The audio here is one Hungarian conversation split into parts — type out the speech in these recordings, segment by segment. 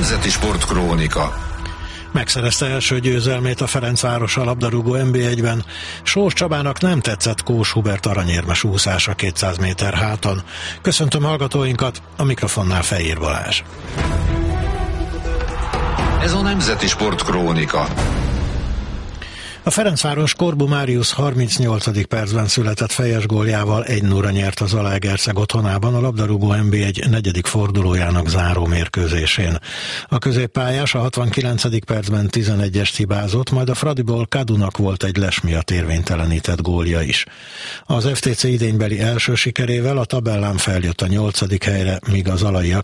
Nemzeti Sportkrónika. Megszerezte első győzelmét a Ferencváros a labdarúgó NB1-ben. Sós Csabának nem tetszett Kós Hubert aranyérmes úszása 200 méter háton. Köszöntöm hallgatóinkat, a mikrofonnál Fejér Balázs. Ez a Nemzeti Sportkrónika. A Ferencváros Korbu Máriusz 38. percben született fejes góljával 1-0-ra nyert az Zalaegerszeg otthonában a labdarúgó NB1 negyedik fordulójának záró mérkőzésén. A középpályás a 69. percben 11-est hibázott, majd a Fradiból Kadunak volt egy les miatt érvénytelenített gólja is. Az FTC idénybeli első sikerével a tabellán feljött a 8. helyre, míg az zalaiak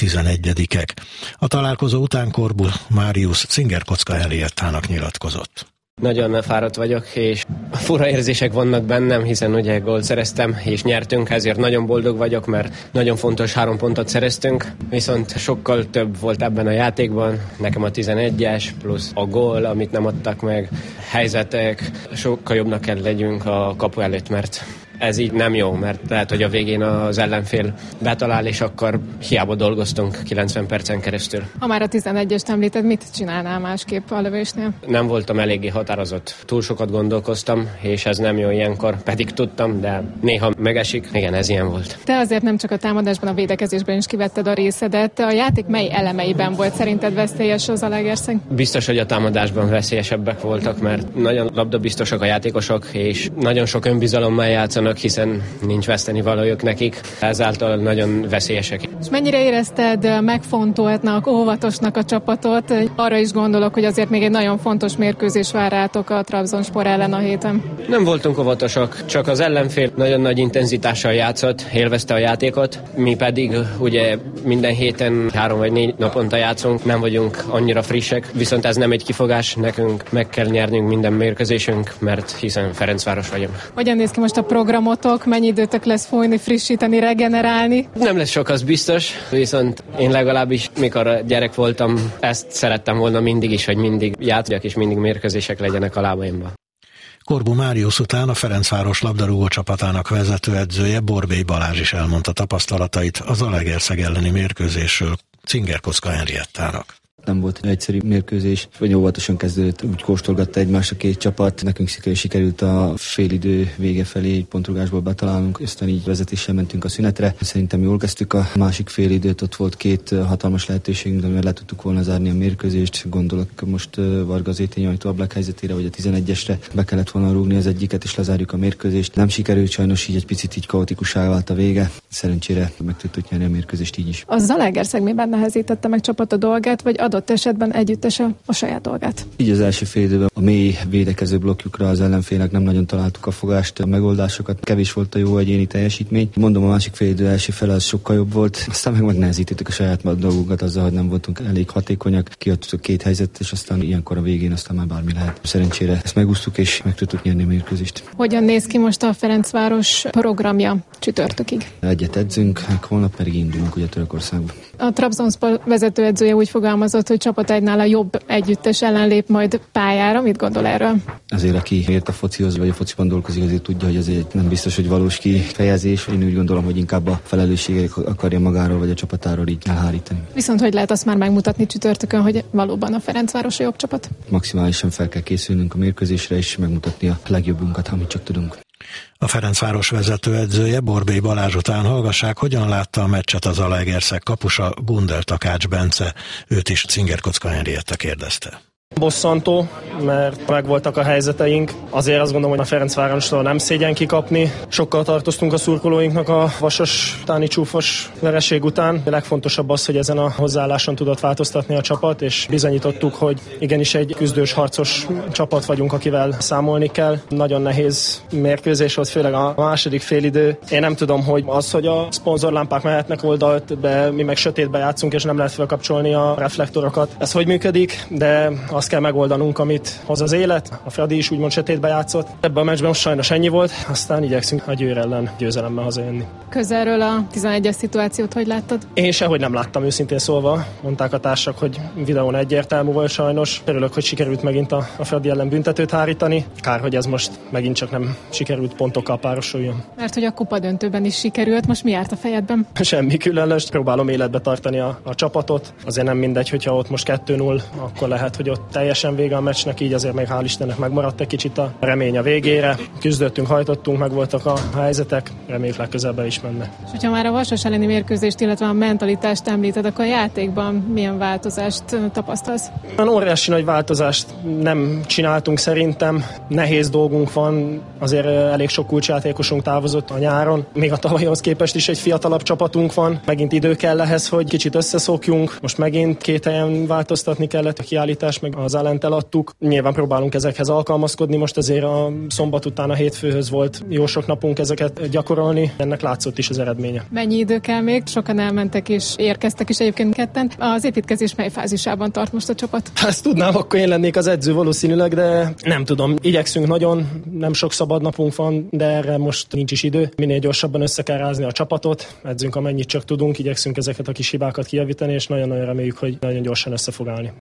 11-ek. A találkozó után Korbu Máriusz Cingerkocka Henriettának nyilatkozott. Nagyon fáradt vagyok, és fura érzések vannak bennem, hiszen ugye gólt szereztem, és nyertünk, ezért nagyon boldog vagyok, mert nagyon fontos 3 pontot szereztünk, viszont sokkal több volt ebben a játékban, nekem a 11-es, plusz a gól, amit nem adtak meg, helyzetek, sokkal jobbnak kell legyünk a kapu előtt, mert ez így nem jó, mert lehet, hogy a végén az ellenfél betalál, és akkor hiába dolgoztunk 90 percen keresztül. Ha már a 11-est említed, mit csinálnál másképp a lövésnél? Nem voltam eléggé határozott. Túl sokat gondolkoztam, és ez nem jó ilyenkor, pedig tudtam, de néha megesik. Igen, ez ilyen volt. Te azért nem csak a támadásban, a védekezésben is kivetted a részedet. A játék mely elemeiben volt szerinted veszélyes az Zalaegerszeg? Biztos, hogy a támadásban veszélyesebbek voltak, mert nagyon labdabiztosak a játékosok, és nagyon sok önbizalommal játszanak, hiszen nincs vesztenivalójuk nekik, ezáltal nagyon veszélyesek. És mennyire érezted megfontoltnak, óvatosnak a csapatot? Arra is gondolok, hogy azért még egy nagyon fontos mérkőzés vár rátok a Trabzonspor ellen a héten. Nem voltunk óvatosak, csak az ellenfél nagyon nagy intenzitással játszott, élvezte a játékot, mi pedig ugye minden héten 3 vagy 4 naponta játszunk, nem vagyunk annyira frissek, viszont ez nem egy kifogás, nekünk meg kell nyernünk minden mérkőzésünk, mert hiszen Ferencváros vagyunk. Hogyan néz ki most a programotok, mennyi időtök lesz folyni, frissíteni, regenerálni? Nem lesz sok, az biztos, viszont én legalábbis, mikor gyerek voltam, ezt szerettem volna mindig is, hogy mindig játszjak és mindig mérkőzések legyenek a lábaimban. Korbu Máriusz után a Ferencváros labdarúgó csapatának vezetőedzője Borbély Balázs is elmondta tapasztalatait az Zalaegerszeg elleni mérkőzésről Cingerkocka Henriettának. Nem volt egyszerű mérkőzés, vagy óvatosan kezdődött, úgy kóstolgatta egymást a két csapat. Nekünk sikerült a félidő vége felé egy pontrugásból betalálnunk, aztán így vezetéssel mentünk a szünetre. Szerintem jól kezdtük a másik félidőt, ott volt 2 hatalmas lehetőségünk, amivel le tudtuk volna zárni a mérkőzést. Gondolok most Varga Zétény ajtó ablak helyzetére, vagy a 11-esre be kellett volna rúgni az egyiket, és lezárjuk a mérkőzést. Nem sikerült, sajnos így egy picit így kaotikussá vált a vége. Szerencsére meg tudtuk nyerni a mérkőzést így is. A Zalaegerszeg miben nehezítette meg csapat a dolgát, vagy adott esetben együttesen a saját dolgát? Így az első fél időben a mély védekező blokkjukra az ellenfélnek nem nagyon találtuk a fogást, a megoldásokat, kevés volt a jó egyéni teljesítmény. Mondom, a másik fél idő első fele az sokkal jobb volt, aztán megnehezítettük a saját dolgunkat azzal, hogy nem voltunk elég hatékonyak, kiadtuk 2 helyzetet, és aztán ilyenkor a végén aztán már bármi lehet. Szerencsére ezt megúsztuk, és meg tudtuk nyerni a mérkőzést. Hogyan néz ki most a Ferencváros programja csütörtökig? Egyet edzünk, holnap pedig indulunk ugye Törökországba. A Trabzonspor vezetőedzője úgy fogalmazott, hogy csapatágynál a jobb együttes ellen lép majd pályára. Mit gondol erről? Azért, aki ért a focihoz, vagy a fociban dolgozik, azért tudja, hogy azért nem biztos, hogy valós kifejezés. Én úgy gondolom, hogy inkább a felelősséget akarja magáról, vagy a csapatáról így elhárítani. Viszont hogy lehet azt már megmutatni csütörtökön, hogy valóban a Ferencváros a jobb csapat? Maximálisan fel kell készülnünk a mérkőzésre, és megmutatni a legjobbunkat, amit csak tudunk. A Ferencváros vezetőedzője Borbély Balázs után hallgassák, hogyan látta a meccset az Zalaegerszeg kapusa Gundel Takács Bence. Őt is Cingerkocka Henrietta kérdezte. Bosszantó, mert megvoltak a helyzeteink. Azért azt gondolom, hogy a Ferencvárostól nem szégyen kikapni. Sokkal tartoztunk a szurkolóinknak a vasas, utáni csúfos vereség után. A legfontosabb az, hogy ezen a hozzáálláson tudott változtatni a csapat, és bizonyítottuk, hogy igenis egy küzdős, harcos csapat vagyunk, akivel számolni kell. Nagyon nehéz mérkőzés volt, főleg a második félidő. Én nem tudom, hogy az, hogy a szponzorlámpák mehetnek oldalt, de mi meg sötétbe játszunk, és nem lehet felkapcsolni a reflektorokat. Ez hogy működik, de azt azt kell megoldanunk, amit hoz az élet. A Fradi is úgymond sötétbe játszott. Ebben a meccsben most sajnos ennyi volt, aztán igyekszünk a Győr ellen győzelemmel hazajönni. Közelről a 11-es szituációt hogy láttad? Én sehogy nem láttam, őszintén szólva. Mondták a társak, hogy videón egyértelmű volt sajnos. Örülök, hogy sikerült megint a Fradi ellen büntetőt hárítani. Kár, hogy ez most megint csak nem sikerült pontokkal párosuljon. Mert hogy a kupadöntőben is sikerült, most mi járt a fejedben? Semmi különös, próbálom életbe tartani a csapatot. Azért nem mindegy, hogyha ott most 2-0, akkor lehet, hogy ott teljesen vége a meccsnek, így azért még hál' Istennek megmaradt egy kicsit a remény a végére. Küzdöttünk, hajtottunk, meg voltak a helyzetek, reméljük legközelebb is menne. És hogyha már a Vasas elleni mérkőzést, illetve a mentalitást említed, akkor a játékban milyen változást tapasztalsz? Óriási nagy változást nem csináltunk szerintem. Nehéz dolgunk van, azért elég sok kulcsjátékosunk távozott a nyáron. Még a tavalyhoz képest is egy fiatalabb csapatunk van. Megint idő kell ehhez, hogy kicsit összeszokjunk. Most megint 2 helyen változtatni kellett a kiállítás, meg az ellent eladtuk. Nyilván próbálunk ezekhez alkalmazkodni. Most azért a szombat után a hétfőhöz volt jó sok napunk ezeket gyakorolni. Ennek látszott is az eredménye. Mennyi idő kell még? Sokan elmentek és érkeztek is egyébként ketten. Az építkezés mely fázisában tart most a csapat? Ha ezt tudnám, akkor én lennék az edző valószínűleg, de nem tudom. Igyekszünk nagyon, nem sok szabad napunk van, de erre most nincs is idő. Minél gyorsabban össze kell rázni a csapatot, edzünk amennyit csak tudunk, igyekszünk ezeket a kis hibákat kijavítani, és nagyon-nagyon reméljük, hogy nagyon gyorsan össze fog állni.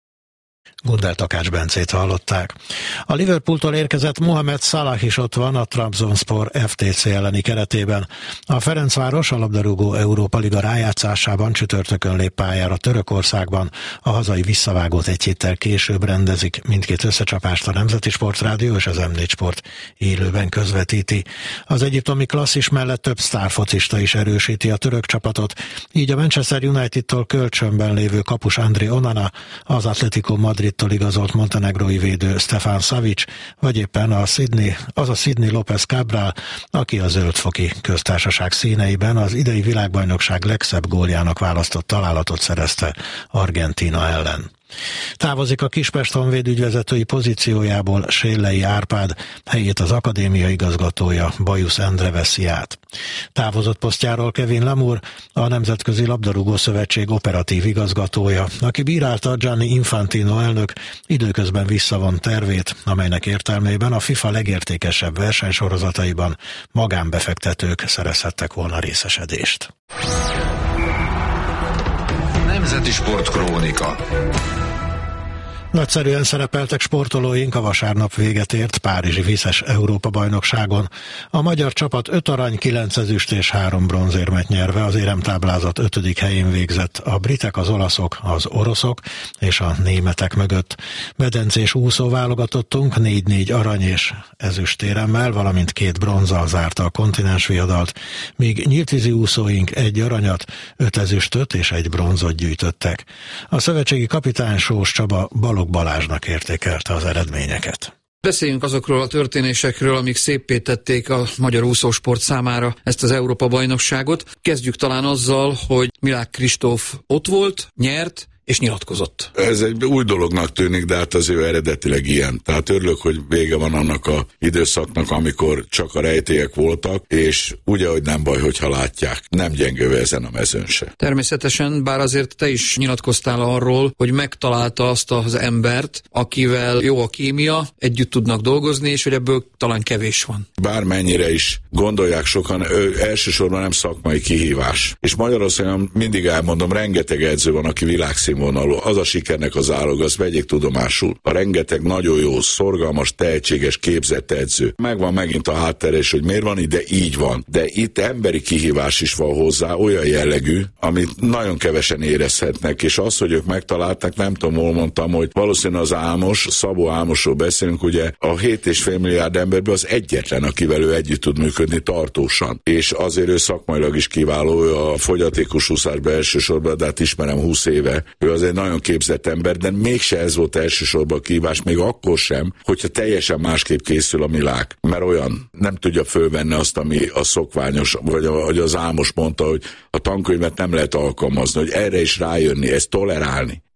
Gundel Takács Bencét hallották. A Liverpooltól érkezett Mohamed Salah is ott van a Trabzonspor FTC elleni keretében. A Ferencváros a labdarúgó Európa Liga rájátszásában csütörtökön lép pályára Törökországban. A hazai visszavágót egy héttel később rendezik. Mindkét összecsapást a Nemzeti Sportrádió és az M4 Sport élőben közvetíti. Az egyiptomi klasszis mellett több sztárfocista is erősíti a török csapatot, így a Manchester United-tól kölcsönben lévő kapus André Onana, az Atletico Madridtól igazolt montenegrói védő Stefan Savic, vagy éppen a Sydney López Cabral, aki a Zöldfoki Köztársaság színeiben az idei világbajnokság legszebb góljának választott találatot szerezte Argentína ellen. Távozik a Kispest Honvéd ügyvezetői pozíciójából Séllei Árpád, helyét az akadémia igazgatója Bajusz Endre veszi át. Távozott posztjáról Kevin Lamour, a Nemzetközi Labdarúgó Szövetség operatív igazgatója, aki bírálta Gianni Infantino elnök időközben visszavont tervét, amelynek értelmében a FIFA legértékesebb versenysorozataiban magánbefektetők szerezhettek volna részesedést. Nemzeti Sportkrónika. Nagyszerűen szerepeltek sportolóink, a vasárnap véget ért párizsi viszes Európa-bajnokságon. A magyar csapat 5 arany, 9 ezüst és 3 bronzérmet nyerve az éremtáblázat 5. helyén végzett, a britek, az olaszok, az oroszok és a németek mögött. Medencés úszó válogatottunk 4-4 arany és ezüstéremmel, valamint 2 bronzzal zárta a kontinens viadalt, míg nyíltvízi úszóink 1 aranyat, 5 ezüstöt és 1 bronzot gyűjtöttek. A szövetségi kapitány Sós Csaba Balogh Balázsnak értékelte az eredményeket. Beszéljünk azokról a történésekről, amik széppé tették a magyar úszósport számára ezt az Európa-bajnokságot. Kezdjük talán azzal, hogy Milák Kristóf ott volt, nyert, és nyilatkozott. Ez egy új dolognak tűnik, de hát az ő eredetileg ilyen. Tehát örülök, hogy vége van annak a időszaknak, amikor csak a rejtélyek voltak, és ugye, hogy nem baj, hogyha látják. Nem gyengülve ezen a mezőn se. Természetesen, bár azért te is nyilatkoztál arról, hogy megtalálta azt az embert, akivel jó a kémia, együtt tudnak dolgozni, és hogy ebből talán kevés van. Bármennyire is gondolják sokan, elsősorban nem szakmai kihívás. És Magyarországon mindig elmondom, rengeteg edző van, aki világszínvonalú. Az a sikernek az állog, azt vegyék tudomásul. A rengeteg nagyon jó, szorgalmas, tehetséges, képzett edző. Megvan megint a hátterés, hogy miért van ide, így van. De itt emberi kihívás is van hozzá, olyan jellegű, amit nagyon kevesen érezhetnek, és az, hogy ők megtalálták, nem tudom, hol mondtam, hogy valószínűleg az Ámos, Szabó Ámosról beszélünk, ugye a 7,5 milliárd emberből az egyetlen, akivel ő együtt tud működni tartósan. És azért ő szakmailag is kiváló, ő a fogyatékos úszásban elsősorban, de hát ismerem 20 éve. Ő az egy nagyon képzett ember, de mégse ez volt elsősorban a kihívás, még akkor sem, hogyha teljesen másképp készül a Milák. Mert olyan nem tudja fölvenni azt, ami a szokványos, vagy az Ámos mondta, hogy a tankönyvet nem lehet alkalmazni, hogy erre is rájönni, ezt tolerálni.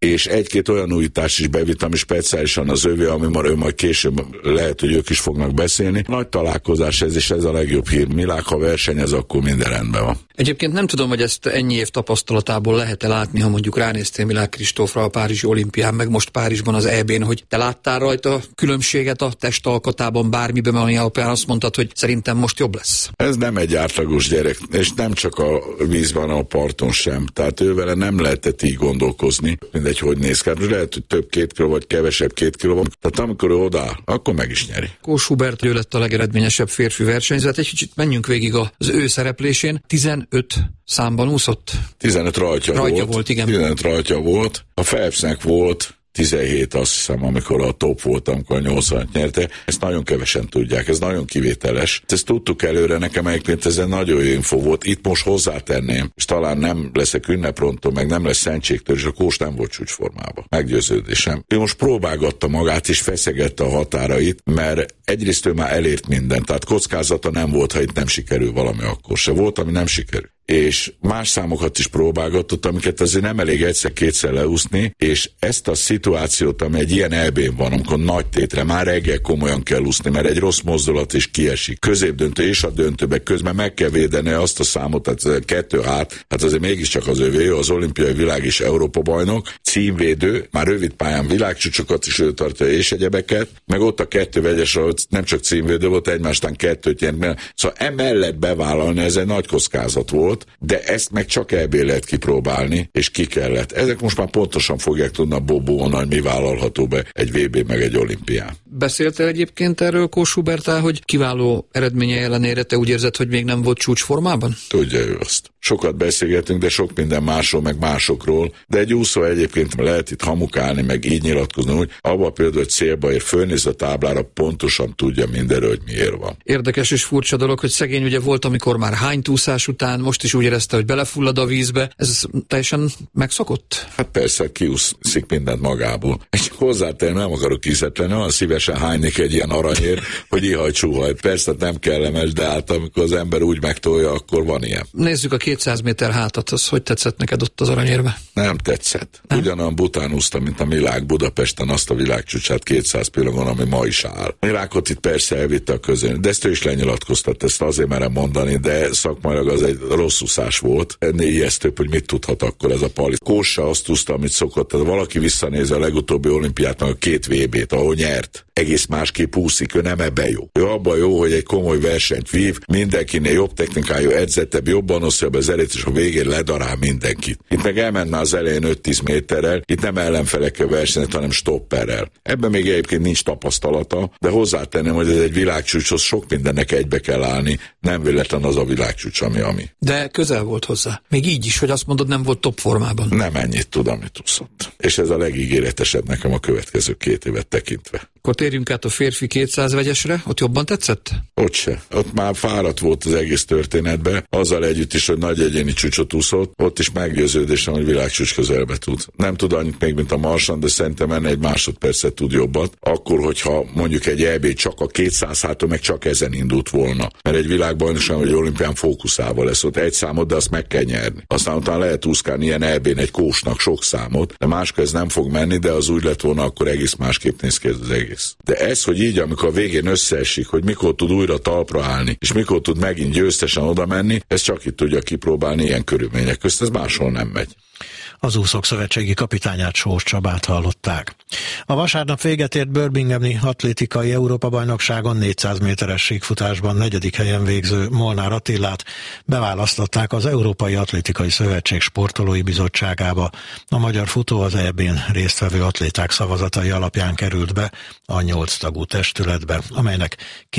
és egy-két olyan újítást is bevitt, ami speciálisan az övé, ami majd később lehet, hogy ők is fognak beszélni. Nagy találkozás ez, és ez a legjobb hír. Milák, ha versenyez, akkor minden rendben van. Egyébként nem tudom, hogy ezt ennyi év tapasztalatából lehet-e látni, ha mondjuk ránéztél Milák Kristófra a párizsi olimpián, meg most Párizsban az EB-n, hogy te láttál rajta különbséget a testalkatában, bármiben, ami alapján azt mondtad, hogy szerintem most jobb lesz. Ez nem egy átlagos gyerek, és nem csak a vízben, a parton sem. Tehát ővele nem lehetett így gondolkozni, mindegy, hogy néz ki. Lehet, hogy több 2 kiló, vagy kevesebb 2 kiló. Tehát amikor ő odáll, akkor meg is nyeri. Kós Hubert, ő lett a legeredményesebb férfi versenyző. Egy kicsit menjünk végig az ő szereplésén. 15 számban úszott? 15 rajtja volt, igen. 15 rajtja volt. A Phelpsnek volt 17, azt hiszem, amikor a top volt, amikor a 80-at nyerte. Ezt nagyon kevesen tudják, ez nagyon kivételes. Ezt tudtuk előre, nekem egyébként ez egy nagyon jó info volt. Itt most hozzátenném, és talán nem leszek ünneprontól, meg nem lesz szentségtől, és a Kós nem volt csúcsformában. Meggyőződésem. Ő most próbálgatta magát, és feszegette a határait, mert egyrészt ő már elért mindent, tehát kockázata nem volt, ha itt nem sikerül valami, akkor se volt, ami nem sikerül. És más számokat is próbálgatott, amiket azért nem elég egyszer-kétszer leúszni, és ezt a szituációt, ami egy ilyen EB-n van, amikor nagy tétre már reggel komolyan kell úszni, mert egy rossz mozdulat is kiesik. Középdöntő és a döntőbe közben meg kell védeni azt a számot, tehát 2 hát azért mégiscsak az övé, az olimpiai világ és Európa bajnok, címvédő, már rövid pályán világcsúcsokat is ő tartja és egyebeket, meg ott a 2 vegyes, ahol nem csak címvédő volt, egymástán 2 nyert, szóval emellett bevállalni, ez egy nagy kockázat volt. De ezt meg csak EB lehet kipróbálni, és ki kellett. Ezek most már pontosan fogják tudni a Bobóon, hogy mi vállalható be egy VB meg egy olimpián. Beszéltél egyébként erről Kós Hubertál, hogy kiváló eredménye ellenére te úgy érzed, hogy még nem volt csúcsformában? Tudja ő azt. Sokat beszélgetünk, de sok minden másról, meg másokról, de egy úszó egyébként lehet itt hamukálni, meg így nyilatkozni, hogy abban például, hogy célba ér, fölnéz a táblára, pontosan tudja mindenről, hogy miért van. Érdekes és furcsa dolog, hogy szegény ugye volt, amikor már hánytúszás után, most is úgy érezte, hogy belefullad a vízbe. Ez teljesen megszokott? Hát persze, kiúszik mindent magából. És hozzátenni nem akarok kizetlenni, olyan szívesen hánynék egy ilyen aranyért, hogy ihaj-csúhaj. Persze nem kellemes, de hát amikor az ember úgy megtolja, akkor van ilyen. Nézzük a 200 méter hátat, az hogy tetszett neked ott az aranyérbe? Nem tetszett. Ugyanolyan bután úsztam, mint a Milák Budapesten azt a világcsúcsát 200 pillangon, ami ma is áll. Milákot itt persze elvitte a közön, de ezt ő is lenyilatkoztat, ezt azért merem mondani, de szakmailag az egy rossz úszás volt. Ennél ijesztőbb, hogy mit tudhat akkor ez a Pali. Kóssa azt úszta, amit szokott. Tehát valaki visszanéz a legutóbbi olimpiát, meg a 2 VB-t, ahol nyert. Egész másképp úszik, ő nem ebben jó. Ő abban jó, hogy egy komoly versenyt vív, mindenkinél jobb technikájú, edzettebb, jobban osztja be az erőt, és a végén ledarál mindenkit. Itt meg elment már az elején 5-10 méterrel, itt nem ellenfelekkel versenyt, hanem stopperrel. Ebben még egyébként nincs tapasztalata, de hozzátenném, hogy ez egy világcsúcshoz sok mindennek egybe kell állni, nem véletlen az a világcsúcs, ami. De közel volt hozzá. Még így is, hogy azt mondod, nem volt top formában. Nem ennyit tud, amit úszott. És ez a legígéretesebb nekem a következő 2 évet tekintve. Akkor térjünk át a férfi 200 vegyesre, ott jobban tetszett? Ott se. Ott már fáradt volt az egész történetben, azzal együtt is, hogy nagy egyéni csúcsot úszott, ott is meggyőződésem, hogy világcsúcs közelbe tud. Nem tud annyit még, mint a Marsan, de szerintem ennél egy másodpercet tud jobbat. Akkor, hogyha mondjuk egy EB csak a 200 háton, meg csak ezen indult volna. Mert egy világbajnokság, vagy olimpián fókuszával lesz ott egy számot, de azt meg kell nyerni. Aztán utána lehet úszkálni ilyen EB-n egy Kósnak sok számot, de máskor ez nem fog menni, de az úgy lett volna, akkor egész másképp néz ki ez az egész. De ez, hogy így, amikor a végén összeesik, hogy mikor tud újra talpra állni, és mikor tud megint győztesen oda menni, ez csak itt tudja kipróbálni ilyen körülmények közt, ez máshol nem megy. Az úszók szövetségi kapitányát, Sós Csabát hallották. A vasárnap véget ért Birminghami atlétikai Európa-bajnokságon 400 méteres síkfutásban 4. helyen végző Molnár Attilát beválasztották az Európai Atlétikai Szövetség sportolói bizottságába. A magyar futó az EB-n résztvevő atléták szavazatai alapján került be a 8 tagú testületbe, amelynek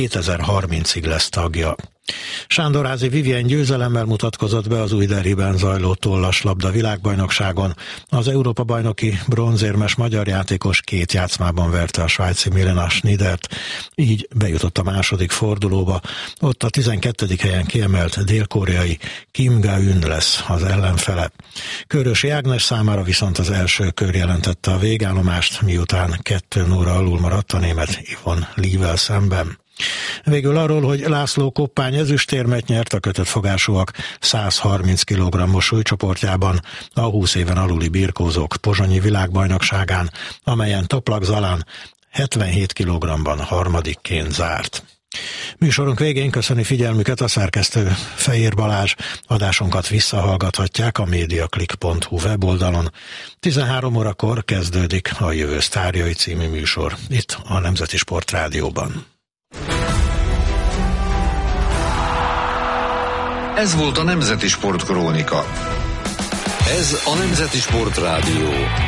2030-ig lesz tagja. Sándorházy Vivien győzelemmel mutatkozott be az Újdelhiben zajló tollaslabda világbajnokságon. Az Európa-bajnoki bronzérmes magyar játékos 2 játszmában verte a svájci Milena Schnidert, így bejutott a második fordulóba. Ott a 12. helyen kiemelt dél-koreai Kim Ga-eun lesz az ellenfele. Körösi Ágnes számára viszont az első kör jelentette a végállomást, miután 2-0 alul maradt a német Yvonne Lee-vel szemben. Végül arról, hogy László Koppány ezüstérmet nyert a kötött fogásúak 130 kg-os súlycsoportjában a 20 éven aluli birkózók pozsonyi világbajnokságán, amelyen Toplak Zalán 77 kg-ban harmadikként zárt. Műsorunk végén köszöni figyelmüket a szerkesztő Fejér Balázs. Adásunkat visszahallgathatják a mediaclick.hu weboldalon. 13 órakor kezdődik a Jövő sztárjai című műsor itt a Nemzeti Sport Rádióban. Ez volt a Nemzeti Sport Krónika. Ez a Nemzeti Sport Rádió.